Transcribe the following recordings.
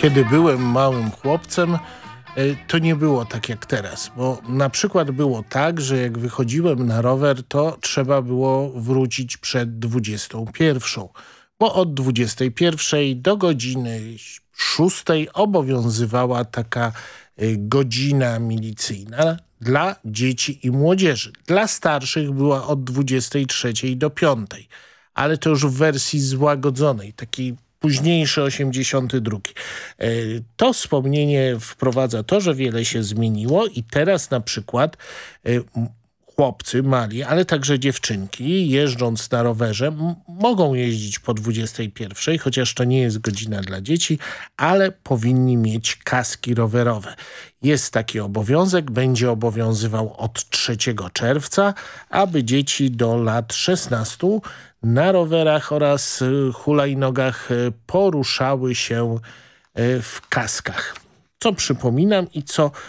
Kiedy byłem małym chłopcem, to nie było tak jak teraz, bo na przykład było tak, że jak wychodziłem na rower, to trzeba było wrócić przed 21, bo od 21 do godziny 6 obowiązywała taka godzina milicyjna dla dzieci i młodzieży. Dla starszych była od 23 do 5, ale to już w wersji złagodzonej, takiej późniejszy 82. To wspomnienie wprowadza to, że wiele się zmieniło i teraz na przykład chłopcy mali, ale także dziewczynki jeżdżąc na rowerze mogą jeździć po 21, chociaż to nie jest godzina dla dzieci, ale powinni mieć kaski rowerowe. Jest taki obowiązek, będzie obowiązywał od 3 czerwca, aby dzieci do lat 16 na rowerach oraz hulajnogach poruszały się w kaskach. Co przypominam i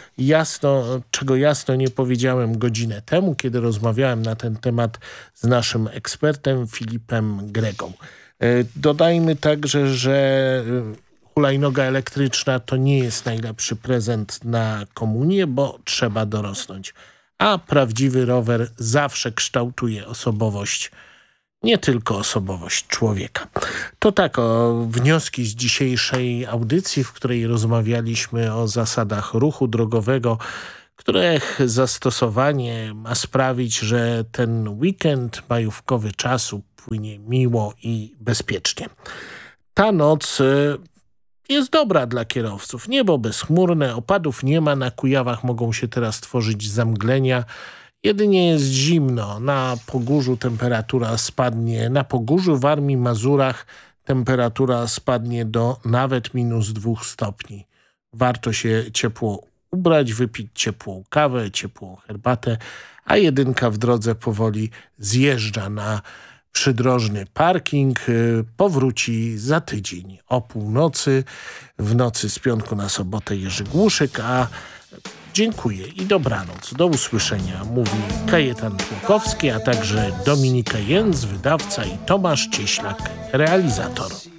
czego jasno nie powiedziałem godzinę temu, kiedy rozmawiałem na ten temat z naszym ekspertem Filipem Gregą. Dodajmy także, że hulajnoga elektryczna to nie jest najlepszy prezent na komunię, bo trzeba dorosnąć. A prawdziwy rower zawsze kształtuje osobowość, nie tylko osobowość człowieka. To tak, wnioski z dzisiejszej audycji, w której rozmawialiśmy o zasadach ruchu drogowego, których zastosowanie ma sprawić, że ten weekend majówkowy czasu płynie miło i bezpiecznie. Ta noc jest dobra dla kierowców. Niebo bezchmurne, opadów nie ma, na Kujawach mogą się teraz tworzyć zamglenia. Jedynie jest zimno, na Pogórzu temperatura spadnie, na Pogórzu, Warmii, Mazurach temperatura spadnie do nawet -2 stopni. Warto się ciepło ubrać, wypić ciepłą kawę, ciepłą herbatę, a jedynka w drodze powoli zjeżdża na przydrożny parking. Powróci za tydzień o północy, w nocy z piątku na sobotę Jerzy Głuszyk, a dziękuję i dobranoc. Do usłyszenia, mówi Kajetan Tłukowski, a także Dominika Jędz, wydawca, i Tomasz Cieślak, realizator.